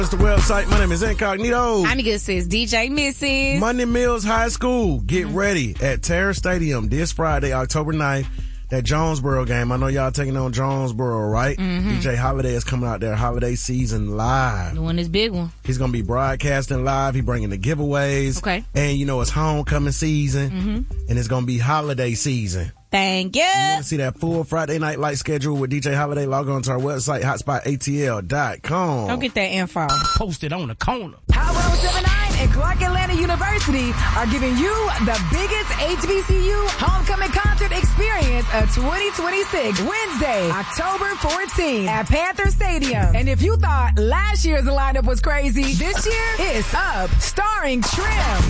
It's the website. My name is Incognito. I'm the good sis, DJ Mrs. Monday Mills High School. Get ready at Terrace Stadium this Friday, October 9th. That Jonesboro game. I know y'all taking on Jonesboro, right? DJ Holiday is coming out there, holiday season live. The one is big one. He's going to be broadcasting live. He's bringing the giveaways. Okay. And you know, it's homecoming season. And it's going to be holiday season. Thank you. You want to see that full Friday Night Light schedule with DJ Holiday? Log on to our website, hotspotatl.com. Don't get that info. Posted on the corner. Hot 107.9 and Clark Atlanta University are giving you the biggest HBCU homecoming concert experience of 2026, Wednesday, October 14th at Panther Stadium. And if you thought last year's lineup was crazy, this year it's up, starring Trim,